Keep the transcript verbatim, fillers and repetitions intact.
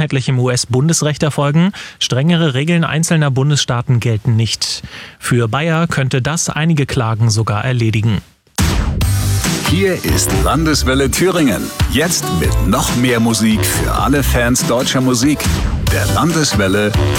einheitlichem U S-Bundesrecht erfolgen. Strengere Regeln einzelner Bundesstaaten gelten nicht. Für Bayer könnte das einige Klagen sogar erledigen. Hier ist Landeswelle Thüringen. Jetzt mit noch mehr Musik für alle Fans deutscher Musik. Der Landeswelle